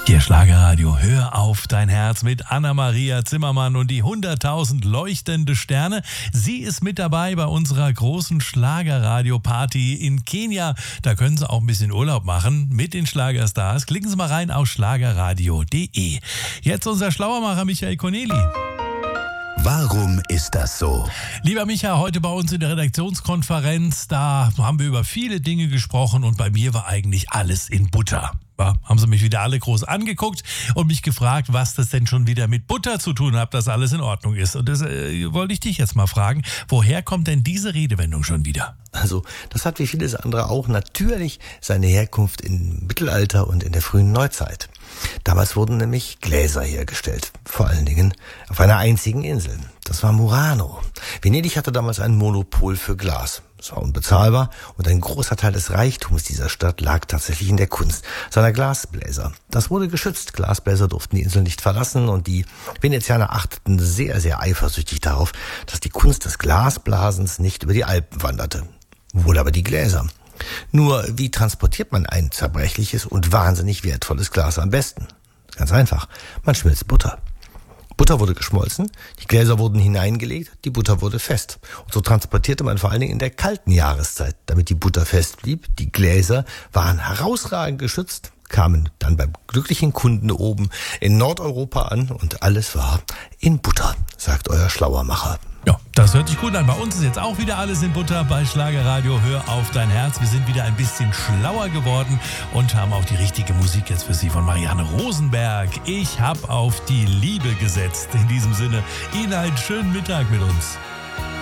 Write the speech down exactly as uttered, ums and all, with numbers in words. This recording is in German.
Hier Schlagerradio, hör auf dein Herz mit Anna-Maria Zimmermann und die hunderttausend leuchtende Sterne. Sie ist mit dabei bei unserer großen Schlagerradio-Party in Kenia. Da können Sie auch ein bisschen Urlaub machen mit den Schlagerstars. Klicken Sie mal rein auf schlagerradio punkt de. Jetzt unser Schlauermacher Michael Corneli. Warum ist das so? Lieber Micha, heute bei uns in der Redaktionskonferenz, da haben wir über viele Dinge gesprochen und bei mir war eigentlich alles in Butter. Ja, haben sie mich wieder alle groß angeguckt und mich gefragt, was das denn schon wieder mit Butter zu tun hat, dass alles in Ordnung ist. Und das äh, wollte ich dich jetzt mal fragen, woher kommt denn diese Redewendung schon wieder? Also, das hat wie vieles andere auch natürlich seine Herkunft im Mittelalter und in der frühen Neuzeit. Damals wurden nämlich Gläser hergestellt, vor allen Dingen auf einer einzigen Insel. Das war Murano. Venedig hatte damals ein Monopol für Glas. Es war unbezahlbar und ein großer Teil des Reichtums dieser Stadt lag tatsächlich in der Kunst seiner Glasbläser. Das wurde geschützt. Glasbläser durften die Insel nicht verlassen und die Venezianer achteten sehr, sehr eifersüchtig darauf, dass die Kunst des Glasblasens nicht über die Alpen wanderte. Wohl aber die Gläser. Nur, wie transportiert man ein zerbrechliches und wahnsinnig wertvolles Glas am besten? Ganz einfach. Man schmilzt Butter. Butter wurde geschmolzen, die Gläser wurden hineingelegt, die Butter wurde fest. Und so transportierte man vor allen Dingen in der kalten Jahreszeit, damit die Butter fest blieb. Die Gläser waren herausragend geschützt, kamen dann beim glücklichen Kunden oben in Nordeuropa an und alles war in Butter, sagt euer Schlauermacher. Ja, das hört sich gut an. Bei uns ist jetzt auch wieder alles in Butter bei Schlagerradio. Hör auf dein Herz. Wir sind wieder ein bisschen schlauer geworden und haben auch die richtige Musik jetzt für Sie von Marianne Rosenberg. Ich hab auf die Liebe gesetzt. In diesem Sinne, Ihnen einen schönen Mittag mit uns.